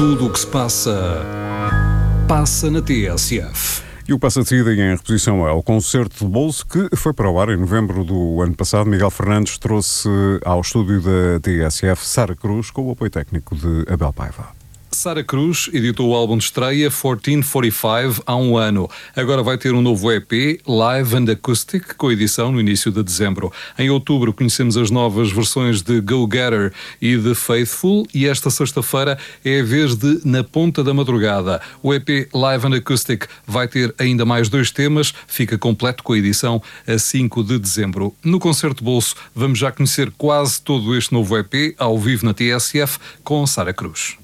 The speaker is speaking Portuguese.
Tudo o que se passa, passa na TSF. E o Passa de Saída em reposição é o concerto de bolso que foi para o ar em novembro do ano passado. Miguel Fernandes trouxe ao estúdio da TSF Sara Cruz com o apoio técnico de Abel Paiva. Sara Cruz editou o álbum de estreia 1445 há um ano. Agora vai ter um novo EP, Live and Acoustic, com edição no início de dezembro. Em outubro conhecemos as novas versões de Go Getter e de Faithful, e esta sexta-feira é a vez de Na Ponta da Madrugada. O EP Live and Acoustic vai ter ainda mais 2 temas, fica completo com a edição a 5 de dezembro. No Concerto Bolso vamos já conhecer quase todo este novo EP ao vivo na TSF com Sara Cruz.